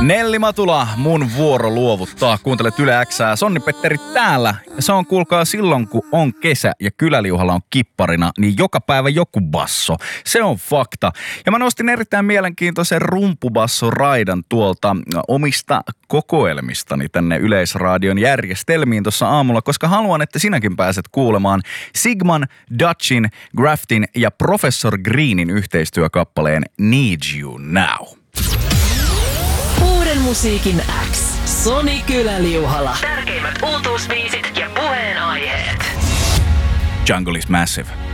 Nelli Matula, mun vuoro luovuttaa. Kuuntelet Yle X:ää. Sonni-Petteri täällä. Ja se on, kuulkaa, silloin kun on kesä ja Kyläliuhalla on kipparina, niin joka päivä joku basso. Se on fakta. Ja mä nostin erittäin mielenkiintoisen rumpubassoraidan tuolta omista kokoelmistani tänne Yleisradion järjestelmiin tuossa aamulla, koska haluan, että sinäkin pääset kuulemaan Sigman, Dutchin, Graftin ja Professor Greenin yhteistyökappaleen Need You Now. Uuden musiikin X. Soni Kyläliuhala. Tärkeimmät uutuusbiisit ja puheenaiheet. Jungle is Massive.